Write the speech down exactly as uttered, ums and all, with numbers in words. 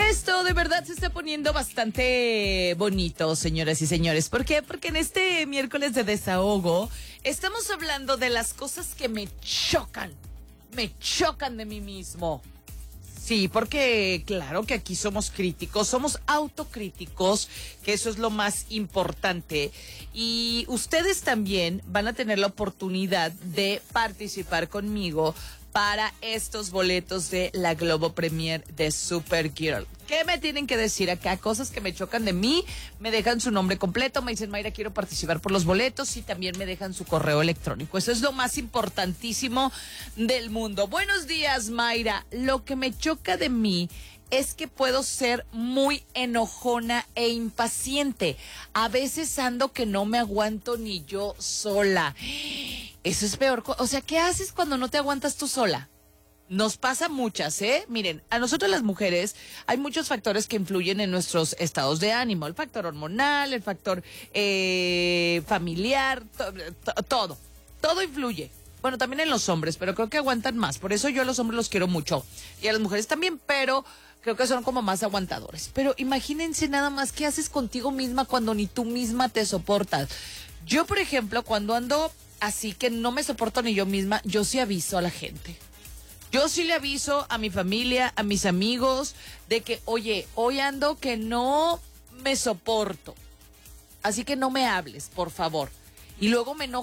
Esto de verdad se está poniendo bastante bonito, señoras y señores. ¿Por qué? Porque en este miércoles de desahogo estamos hablando de las cosas que me chocan, me chocan de mí mismo. Sí, porque claro que aquí somos críticos, somos autocríticos, que eso es lo más importante. Y ustedes también van a tener la oportunidad de participar conmigo para estos boletos de la Globo Premier de Supergirl. ¿Qué me tienen que decir acá? Cosas que me chocan de mí, me dejan su nombre completo, me dicen, Mayra, quiero participar por los boletos, y también me dejan su correo electrónico. Eso es lo más importantísimo del mundo. Buenos días, Mayra. Lo que me choca de mí es que puedo ser muy enojona e impaciente. A veces ando que no me aguanto ni yo sola. Eso es peor. O sea, ¿qué haces cuando no te aguantas tú sola? Nos pasa muchas, ¿eh? Miren, a nosotros las mujeres hay muchos factores que influyen en nuestros estados de ánimo. El factor hormonal, el factor eh, familiar, to, to, todo. Todo influye. Bueno, también en los hombres, pero creo que aguantan más. Por eso yo a los hombres los quiero mucho. Y a las mujeres también, pero creo que son como más aguantadores. Pero imagínense nada más qué haces contigo misma cuando ni tú misma te soportas. Yo, por ejemplo, cuando ando así que no me soporto ni yo misma, yo sí aviso a la gente. Yo sí le aviso a mi familia, a mis amigos, de que, oye, hoy ando que no me soporto. Así que no me hables, por favor. Y luego me enojo